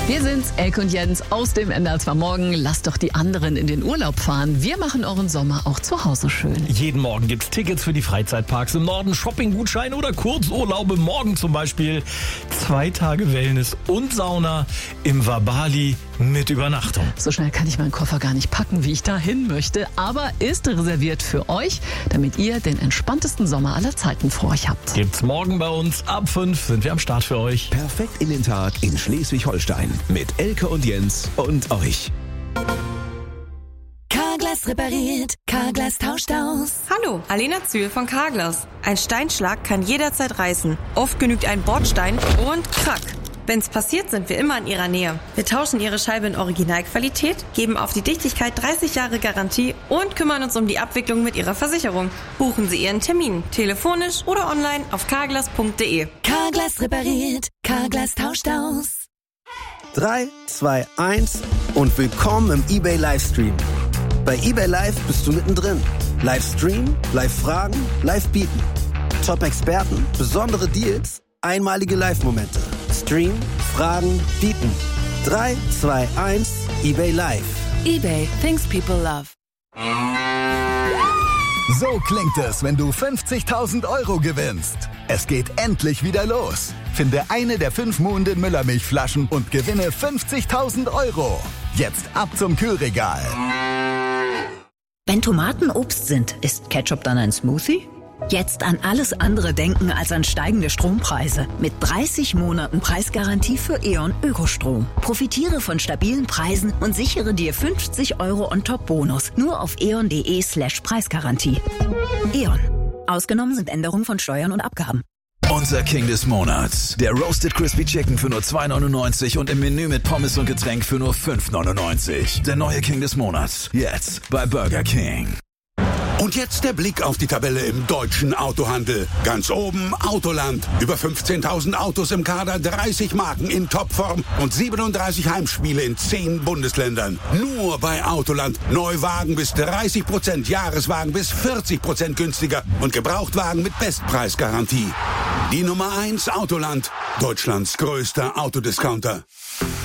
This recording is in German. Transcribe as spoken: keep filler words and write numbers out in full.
Wir sind's, Elke und Jens aus dem N D R zwei Morgen. Lasst doch die anderen in den Urlaub fahren. Wir machen euren Sommer auch zu Hause schön. Jeden Morgen gibt's Tickets für die Freizeitparks im Norden, Shoppinggutscheine oder Kurzurlaube. Morgen zum Beispiel zwei Tage Wellness und Sauna im Wabali mit Übernachtung. So schnell kann ich meinen Koffer gar nicht packen, wie ich dahin möchte. Aber ist reserviert für euch, damit ihr den entspanntesten Sommer aller Zeiten vor euch habt. Gibt's morgen bei uns. Ab fünf sind wir am Start für euch. Perfekt in den Tag in Schleswig-Holstein mit Elke und Jens und euch. Carglass repariert, Carglass tauscht aus. Hallo, Alena Zühl von Carglass. Ein Steinschlag kann jederzeit reißen. Oft genügt ein Bordstein und krack. Wenn's passiert, sind wir immer in Ihrer Nähe. Wir tauschen Ihre Scheibe in Originalqualität, geben auf die Dichtigkeit dreißig Jahre Garantie und kümmern uns um die Abwicklung mit Ihrer Versicherung. Buchen Sie Ihren Termin, telefonisch oder online auf carglass punkt de. Carglass repariert, Carglass tauscht aus. drei, zwei, eins und willkommen im eBay Livestream. Bei eBay Live bist du mittendrin. Livestream, Live-Fragen, Live-Bieten. Top-Experten, besondere Deals, einmalige Live-Momente. Stream, Fragen, Bieten. drei, zwei, eins, eBay Live. eBay, things people love. So klingt es, wenn du fünfzigtausend Euro gewinnst. Es geht endlich wieder los. Finde eine der fünf Muhnden Müllermilchflaschen und gewinne fünfzigtausend Euro. Jetzt ab zum Kühlregal. Wenn Tomaten Obst sind, ist Ketchup dann ein Smoothie? Jetzt an alles andere denken als an steigende Strompreise. Mit dreißig Monaten Preisgarantie für E.ON Ökostrom. Profitiere von stabilen Preisen und sichere dir fünfzig Euro on top Bonus. Nur auf eon.de slash Preisgarantie. E.ON. Ausgenommen sind Änderungen von Steuern und Abgaben. Unser King des Monats. Der Roasted Crispy Chicken für nur zwei neunundneunzig und im Menü mit Pommes und Getränk für nur fünf neunundneunzig. Der neue King des Monats. Jetzt bei Burger King. Und jetzt der Blick auf die Tabelle im deutschen Autohandel. Ganz oben Autoland. Über fünfzehntausend Autos im Kader, dreißig Marken in Topform und siebenunddreißig Heimspiele in zehn Bundesländern. Nur bei Autoland. Neuwagen bis dreißig Prozent, Jahreswagen bis vierzig Prozent günstiger und Gebrauchtwagen mit Bestpreisgarantie. Die Nummer eins Autoland. Deutschlands größter Autodiscounter.